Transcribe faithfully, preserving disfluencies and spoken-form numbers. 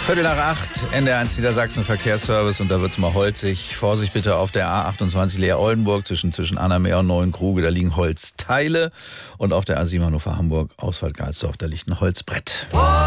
Viertel nach acht, N D R eins Niedersachsen Verkehrsservice und da wird's mal holzig. Vorsicht bitte auf der A achtundzwanzig Leer-Oldenburg zwischen, zwischen Annameer und Neuenkruge, da liegen Holzteile. Und auf der A sieben Hannover-Hamburg, Ausfahrt Galsdorf, da liegt ein Holzbrett.